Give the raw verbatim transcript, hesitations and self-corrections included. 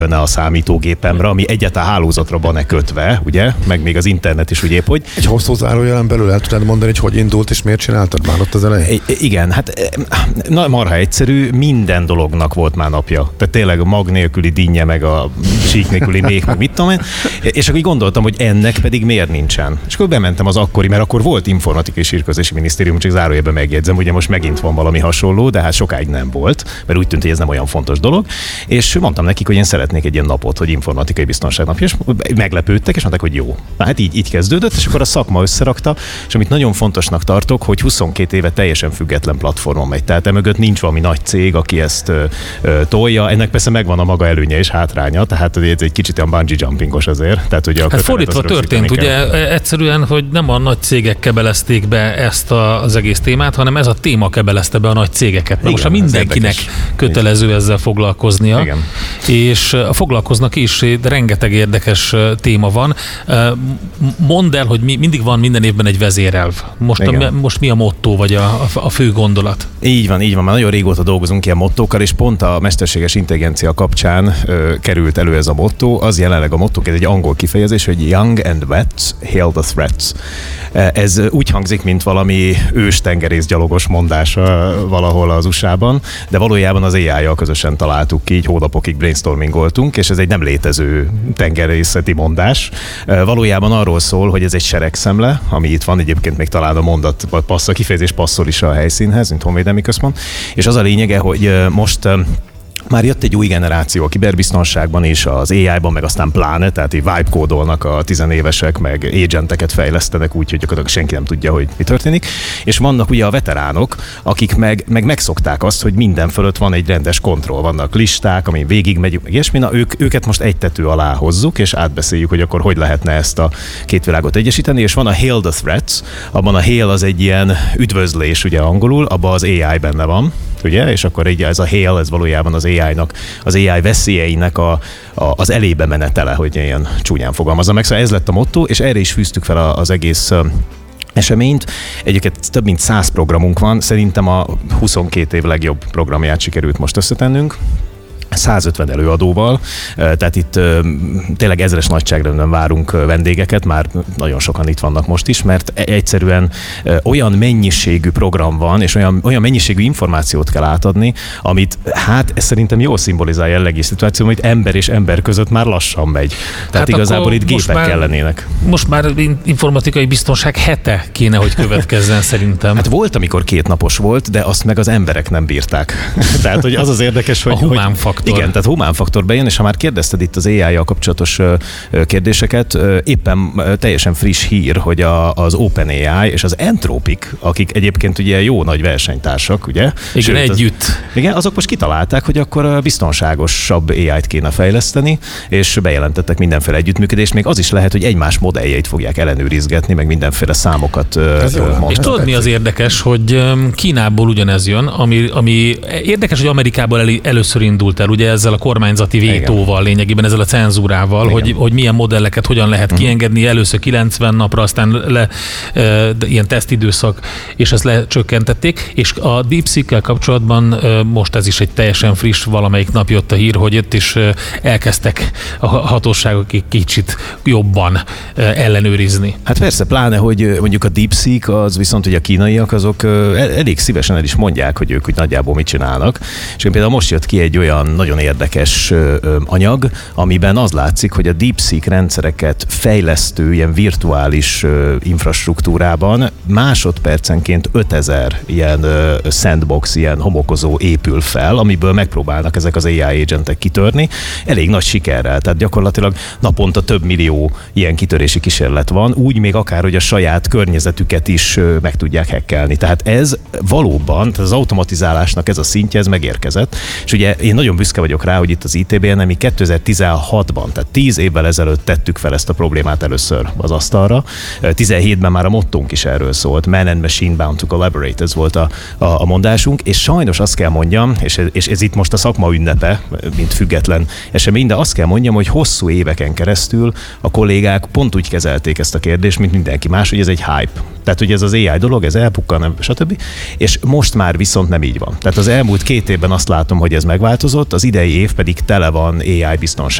a számítógépemre, ami egyáltalán hálózatra van-e kötve, ugye? Meg még az internet is, ugye épp, hogy... Egy hosszú zárójelen belül el tudnád mondani, hogy hogy indult és miért csináltad már ott az elején? I- igen, hát na, marha egyszerű, minden dolognak volt már napja. Tehát tényleg a mag nélküli dinnye, meg a sík nélküli méh, meg mit tudom én. És akkor így gondoltam, hogy ennek pedig miért nincsen. És akkor bementem az akkori, mert akkor volt informatikai és hírközlési minisztérium, csak zárójelben megjegyzem, ugye most megint van valami hasonló, de hát sokáig nem volt, mert úgy tűnt, hogy ez nem olyan fontos dolog. És mondtam nekik, hogy én szeretnék egy ilyen napot, hogy informatikai biztonság napja, és meglepődtek, és mondták, hogy jó. Na, hát így, így kezdődött, és akkor a szakma összerakta, és amit nagyon fontosnak tartok, hogy huszonkét éve teljesen független platformon megy. Tehát emögött nincs valami nagy cég, aki ezt ö, ö, tolja. Ennek persze megvan a maga előnye és hátránya, tehát ez egy kicsit olyan bungee jumpingos azért. Tehát, ugye a hát fordítva történt, ugye egyszerűen, hogy nem a nagy cégek kebelezték be ezt a, az egész témát, hanem ez a téma kebelezte be a nagy cégeket. Igen, most a mindenkinek kötelező ezzel foglalkoznia. Igen. És foglalkoznak is, de rengeteg érdekes téma van. Mondd el, hogy mi, mindig van minden évben egy vezérelv. Most, a, most mi a motto, vagy a, a fő gondolat? Így van, így van. Már nagyon régóta dolgozunk ilyen mottókkal, és pont a mesterséges intelligencia kapcsán ö, került elő ez a motto. Az jelenleg a motto, ez egy angol kifejezés, hogy Young and Vets Hail the Threats. Ez úgy hangzik, mint valami őstengerészgyalogos mondás valahol az u es á-ban, de valójában az á í-jal közösen találtuk ki, így hónapokig brainstormingoltunk, és ez egy nem létező tengerészeti mondás. Valójában arról szól, hogy ez egy seregszemle, ami itt van, egyébként még talán a mondat, passz, a kifejezés passzol is a helyszínhez, mint honvédelmi központ, és az a lényege, hogy most már jött egy új generáció a kiberbiztonságban és az á í-ban, meg aztán pláne, tehát így vibe kódolnak a tizenévesek, meg agenteket fejlesztenek úgy, hogy gyakorlatilag senki nem tudja, hogy mi történik. És vannak ugye a veteránok, akik meg, meg megszokták azt, hogy minden fölött van egy rendes kontroll, vannak listák, amin végig megyünk, meg ilyesmi. Na, ők, őket most egy tető alá hozzuk, és átbeszéljük, hogy akkor hogy lehetne ezt a két világot egyesíteni, és van a Hail the Threats, abban a Hail az egy ilyen üdvözlés, ugye angolul, abban az á í benne van, ugye, és akkor így ez a Hail, ez valójában az á í-nak, az á í veszélyeinek a, a, az elébe menetele, hogy ilyen csúnyán fogalmazza meg. Szóval ez lett a motto, és erre is fűztük fel az egész eseményt. Egyébként több mint száz programunk van, szerintem a huszonkét év legjobb programját sikerült most összetennünk. százötven előadóval, tehát itt tényleg ezres nagyságrendben várunk vendégeket, már nagyon sokan itt vannak most is, mert egyszerűen olyan mennyiségű program van, és olyan, olyan mennyiségű információt kell átadni, amit hát ez szerintem jól szimbolizálja jelenlegi szituáció, hogy ember és ember között már lassan megy. Tehát hát igazából itt gépek már, kellenének. Most már informatikai biztonság hete kéne, hogy következzen szerintem. Hát volt, amikor két napos volt, de azt meg az emberek nem bírták. Tehát, hogy az az érdekes, hogy... A humán faktor. Igen, tehát humán faktor bejön, és ha már kérdezted itt az á í-jal kapcsolatos kérdéseket, éppen teljesen friss hír, hogy a, az OpenAI és az Anthropic, akik egyébként ugye jó nagy versenytársak, ugye? Igen, Sőt, együtt. Az, igen, azok most kitalálták, hogy akkor biztonságosabb á í-t kéne fejleszteni, és bejelentettek mindenféle együttműködést, még az is lehet, hogy egymás modelljeit fogják ellenőrizgetni, meg mindenféle számokat mondani. És tudod, mi az érdekes, hogy Kínából ugyanez jön, ami, ami érdekes, hogy Amerikából el, először indult el, ugye ezzel a kormányzati vétóval, lényegében ezzel a cenzúrával, hogy, hogy milyen modelleket hogyan lehet uh-huh. kiengedni, először kilencven napra, aztán le, e, ilyen tesztidőszak, és ezt lecsökkentették, és a DeepSeek-kel kapcsolatban e, most ez is egy teljesen friss, valamelyik nap jött a hír, hogy itt is e, elkezdtek a hatóságok egy kicsit jobban e, ellenőrizni. Hát persze, pláne, hogy mondjuk a DeepSeek, az viszont ugye a kínaiak, azok elég szívesen el is mondják, hogy ők úgy nagyjából mit csinálnak, és például most jött ki egy olyan nagyon érdekes anyag, amiben az látszik, hogy a DeepSeek rendszereket fejlesztő ilyen virtuális infrastruktúrában másodpercenként ötezer ilyen sandbox, ilyen homokozó épül fel, amiből megpróbálnak ezek az á í agentek kitörni. Elég nagy sikerrel, tehát gyakorlatilag naponta több millió ilyen kitörési kísérlet van, úgy még akár, hogy a saját környezetüket is meg tudják hackelni. Tehát ez valóban, tehát az automatizálásnak ez a szintje, ez megérkezett. És ugye én nagyon büszke vagyok rá, hogy itt az i té bé en mi kétezer-tizenhatban, tehát tíz évvel ezelőtt tettük fel ezt a problémát először az asztalra. tizenhétben már a mottónk is erről szólt, Man and Machine Bound to Collaborate, ez volt a, a, a mondásunk, és sajnos azt kell mondjam, és ez, és ez itt most a szakma ünnepe, mint független esemény, de azt kell mondjam, hogy hosszú éveken keresztül a kollégák pont úgy kezelték ezt a kérdést, mint mindenki más, hogy ez egy hype. Tehát, hogy ez az á i dolog, ez elpukkan, stb. És most már viszont nem így van. Tehát az elmúlt két évben azt látom, hogy ez megváltozott, az idei év pedig tele van á i biztonság